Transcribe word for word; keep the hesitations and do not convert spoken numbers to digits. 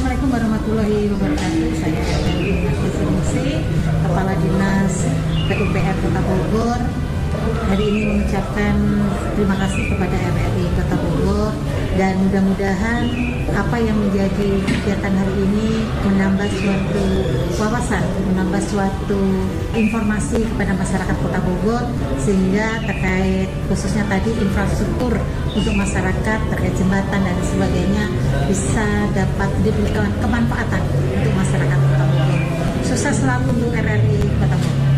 Assalamualaikum warahmatullahi wabarakatuh. Saya Ernesti, Kepala Dinas P U P R Kota Bogor. Hari ini mengucapkan terima kasih kepada R R I Kota Bogor dan mudah-mudahan apa yang menjadi kegiatan hari ini menambah suatu wawasan, menambah suatu informasi kepada masyarakat Kota Bogor sehingga terkait khususnya tadi infrastruktur untuk masyarakat terkait jembatan dan sebagainya bisa dapat diberikan kemanfaatan untuk masyarakat Kota Bogor. Sukses selalu untuk R R I Kota Bogor.